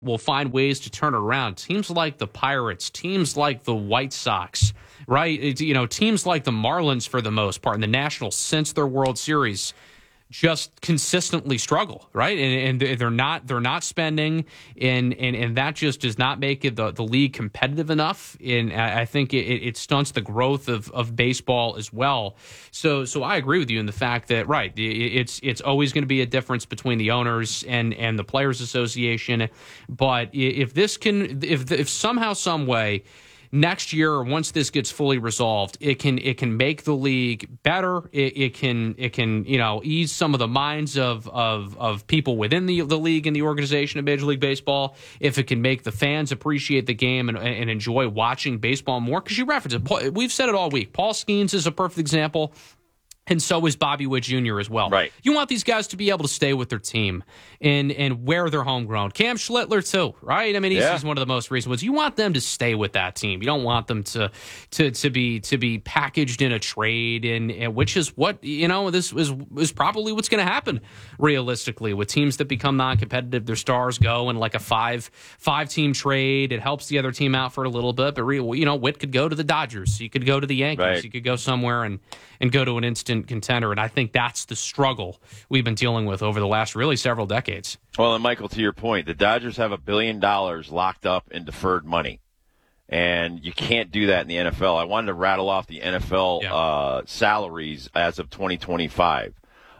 will find ways to turn it around. Teams like the Pirates, teams like the White Sox, right? Teams like the Marlins for the most part, and the Nationals since their World Series just consistently struggle, right? And they're not spending, and that just does not make it the league competitive enough. And I think it stunts the growth of baseball as well. So I agree with you in the fact that it's always going to be a difference between the owners and the Players Association. But if somehow, some way, next year, once this gets fully resolved, it can make the league better. It can ease some of the minds of people within the league and the organization of Major League Baseball. If it can make the fans appreciate the game and enjoy watching baseball more, because you reference it, we've said it all week. Paul Skeens is a perfect example. And so is Bobby Witt Jr. as well. Right. You want these guys to be able to stay with their team and where they're homegrown. Cam Schlittler too, right? I mean, he's one of the most recent ones. You want them to stay with that team. You don't want them to be packaged in a trade, and which is what this is probably what's going to happen realistically with teams that become non-competitive. Their stars go in like a five team trade. It helps the other team out for a little bit, but Witt could go to the Dodgers. He could go to the Yankees. Right. He could go somewhere and go to an instant contender, and I think that's the struggle we've been dealing with over the last really several decades. Well, and Michael, to your point, the Dodgers have $1 billion locked up in deferred money, and you can't do that in the NFL. I wanted to rattle off the NFL salaries as of 2025.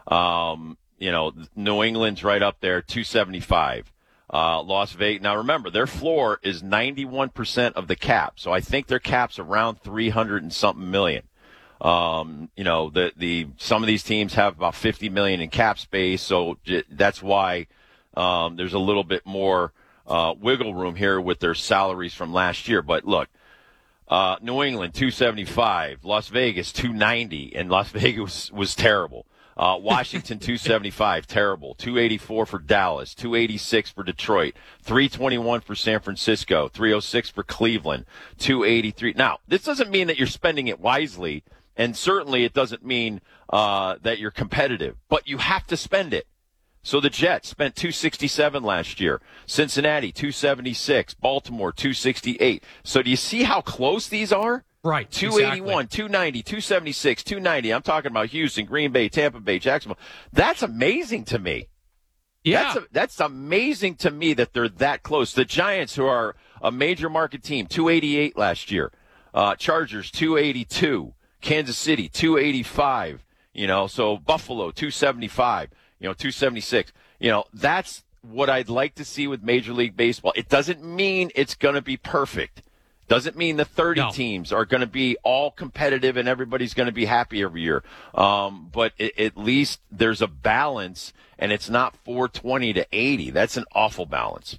New England's right up there, 275. Las Vegas. Now remember, their floor is 91% of the cap, so I think their cap's around 300 and something million. Some of these teams have about 50 million in cap space, so that's why there's a little bit more wiggle room here with their salaries from last year. But look, New England 275, Las Vegas 290, and Las Vegas was terrible. Washington 275, terrible. 284 for Dallas, 286 for Detroit, 321 for San Francisco, 306 for Cleveland, 283. Now, this doesn't mean that you're spending it wisely. And certainly it doesn't mean that you're competitive, but you have to spend it. So the Jets spent 267 last year. Cincinnati, 276. Baltimore, 268. So do you see how close these are? Right. 281, exactly. 290, 276, 290. I'm talking about Houston, Green Bay, Tampa Bay, Jacksonville. That's amazing to me. Yeah. That's amazing to me that they're that close. The Giants, who are a major market team, 288 last year. Chargers, 282. Kansas City, 285, so Buffalo, 275, 276. That's what I'd like to see with Major League Baseball. It doesn't mean it's going to be perfect. Doesn't mean the 30 teams are going to be all competitive and everybody's going to be happy every year. But at least there's a balance, and it's not 420 to 80. That's an awful balance.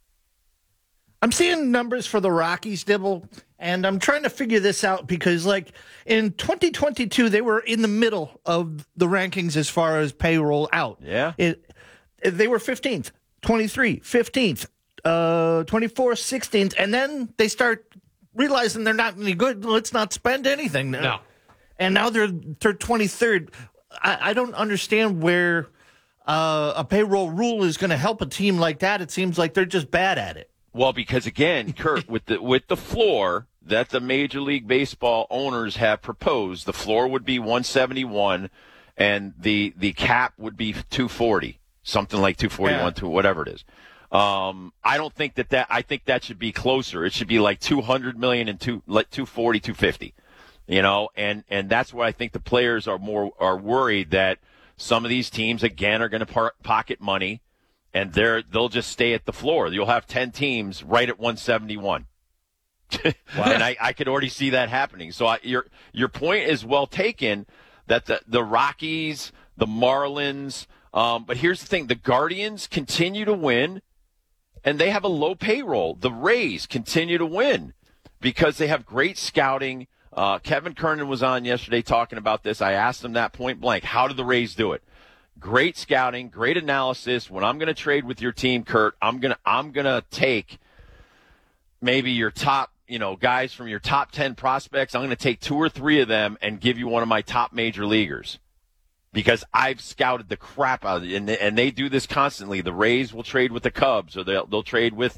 I'm seeing numbers for the Rockies, Dibble, and I'm trying to figure this out because, in 2022, they were in the middle of the rankings as far as payroll out. Yeah. They were 15th, 23, 15th, 24, 16th, and then they start realizing they're not any good. Let's not spend anything. No. And now they're 23rd. I don't understand where a payroll rule is going to help a team like that. It seems like they're just bad at it. Well, because again, Kurt, with the floor that the Major League Baseball owners have proposed, the floor would be 171, and the cap would be 240, something like 241 to whatever it is. I don't think that I think that should be closer. It should be like 200 million and 240, 250. And that's why I think the players are worried that some of these teams again are going to pocket money. And they'll just stay at the floor. You'll have 10 teams right at 171. Wow. And I could already see that happening. So your point is well taken that the Rockies, the Marlins, but here's the thing. The Guardians continue to win, and they have a low payroll. The Rays continue to win because they have great scouting. Kevin Kernan was on yesterday talking about this. I asked him that point blank. How did the Rays do it? Great scouting, great analysis. When I'm going to trade with your team, Kurt, I'm gonna take maybe your top, guys from your top 10 prospects. I'm going to take 2 or 3 of them and give you one of my top major leaguers because I've scouted the crap out of it, and they do this constantly. The Rays will trade with the Cubs, or they'll trade with